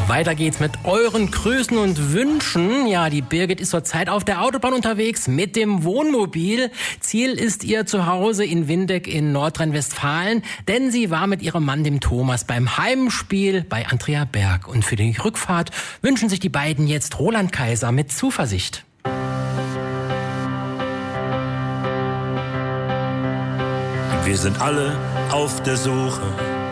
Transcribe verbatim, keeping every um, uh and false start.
Weiter geht's mit euren Grüßen und Wünschen. Ja, die Birgit ist zurzeit auf der Autobahn unterwegs mit dem Wohnmobil. Ziel ist ihr Zuhause in Windeck in Nordrhein-Westfalen, denn sie war mit ihrem Mann, dem Thomas, beim Heimspiel bei Andrea Berg. Und für die Rückfahrt wünschen sich die beiden jetzt Roland Kaiser mit Zuversicht. Wir sind alle auf der Suche